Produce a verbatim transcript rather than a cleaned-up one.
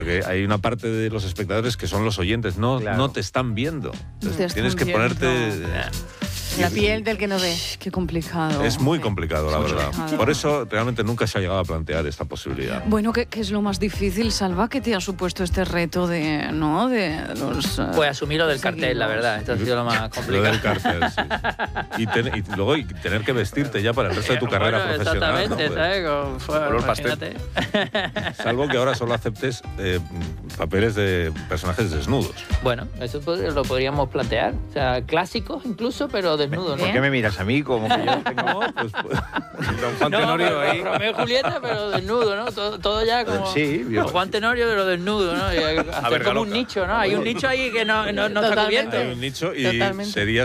Porque hay una parte de los espectadores que son los oyentes, no, Claro. no te están viendo. Entonces, Te están tienes que viendo. ponerte... La piel del que no ve. Qué complicado. Es muy complicado, la Es verdad. complicado. Por eso realmente nunca se ha llegado a plantear esta posibilidad. Bueno, ¿qué, qué es lo más difícil, Salva, que te ha supuesto este reto de, ¿no? de los... eh, Pues asumir lo del cartel, la verdad. Esto ha sido lo más Lo complicado. del cartel, sí. Y, ten- y luego y tener que vestirte ya para el resto de tu carrera Bueno, profesional. ¿no? exactamente, ¿sabes? Como fue- Color pastel. imagínate. Salvo que ahora solo aceptes eh, papeles de personajes desnudos. Bueno, eso pod- lo podríamos plantear. O sea, clásicos incluso, pero desnudos, ¿no? ¿Por qué me miras a mí? Como que yo tengo... No, pues, pues, Don Juan No, Tenorio pero ahí. Romeo y Julieta, pero desnudo, ¿no? Todo, todo ya como... Sí, yo- Juan Tenorio, pero desnudo, ¿no? Y hacer ver, como un Galoca. nicho, ¿no? Hay un nicho ahí que no, no, no está Totalmente. cubierto. hay un nicho y Totalmente. sería